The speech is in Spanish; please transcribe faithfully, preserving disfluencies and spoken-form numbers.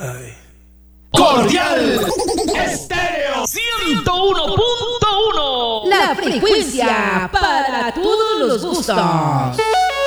Ay. Cordial Estéreo ciento uno punto uno. La frecuencia para todos los gustos.